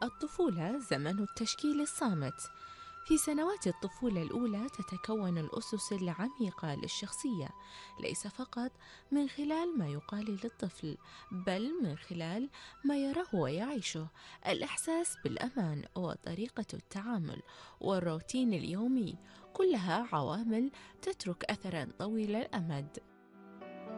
الطفولة زمن التشكيل الصامت. في سنوات الطفولة الأولى تتكون الأسس العميقة للشخصية، ليس فقط من خلال ما يقال للطفل، بل من خلال ما يراه ويعيشه. الإحساس بالأمان وطريقة التعامل والروتين اليومي كلها عوامل تترك أثرا طويل الأمد.